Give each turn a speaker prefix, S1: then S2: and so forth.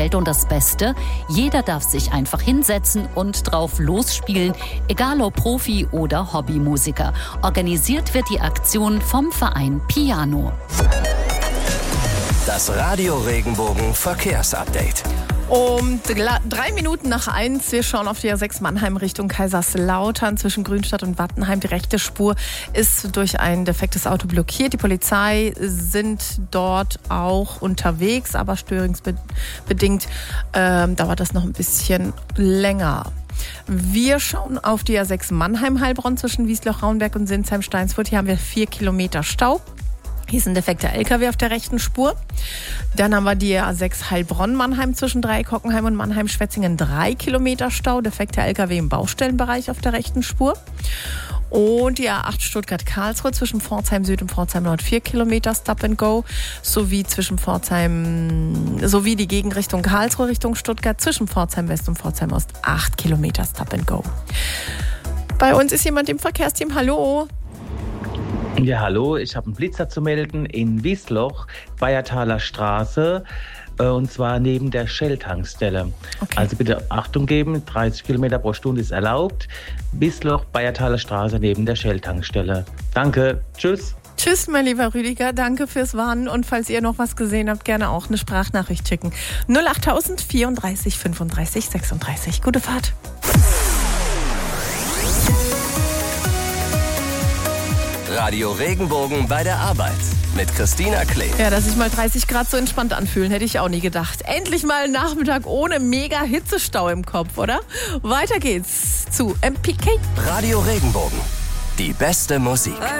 S1: Und das Beste, jeder darf sich einfach hinsetzen und drauf losspielen, egal ob Profi oder Hobbymusiker. Organisiert wird die Aktion vom Verein Piano.
S2: Das Radio Regenbogen Verkehrsupdate.
S3: Um 3 Minuten nach 1, wir schauen auf die A6 Mannheim Richtung Kaiserslautern zwischen Grünstadt und Wattenheim. Die rechte Spur ist durch ein defektes Auto blockiert. Die Polizei sind dort auch unterwegs, aber störungsbedingt dauert das noch ein bisschen länger. Wir schauen auf die A6 Mannheim-Heilbronn zwischen Wiesloch-Raunberg und Sinsheim-Steinsfurt. Hier haben wir 4 Kilometer Stau. Hier ist ein defekter LKW auf der rechten Spur. Dann haben wir die A6 Heilbronn-Mannheim zwischen Dreieck-Hockenheim und Mannheim-Schwetzingen. 3 Kilometer Stau, defekter LKW im Baustellenbereich auf der rechten Spur. Und die A8 Stuttgart-Karlsruhe zwischen Pforzheim Süd und Pforzheim Nord 4 Kilometer Stop and Go. Sowie die Gegenrichtung Karlsruhe Richtung Stuttgart zwischen Pforzheim West und Pforzheim Ost 8 Kilometer Stop and Go. Bei uns ist jemand im Verkehrsteam. Hallo.
S4: Ja, hallo, ich habe einen Blitzer zu melden in Wiesloch, Bayertaler Straße, und zwar neben der Shell-Tankstelle. Okay. Also bitte Achtung geben, 30 Kilometer pro Stunde ist erlaubt. Wiesloch, Bayertaler Straße neben der Shell-Tankstelle. Danke, tschüss.
S3: Tschüss, mein lieber Rüdiger, danke fürs Warnen und falls ihr noch was gesehen habt, gerne auch eine Sprachnachricht schicken. 08000 34 35 36. Gute Fahrt.
S2: Radio Regenbogen bei der Arbeit mit Christina Klee.
S3: Ja, dass sich mal 30 Grad so entspannt anfühlen, hätte ich auch nie gedacht. Endlich mal ein Nachmittag ohne mega Hitzestau im Kopf, oder? Weiter geht's zu MPK.
S2: Radio Regenbogen, die beste Musik.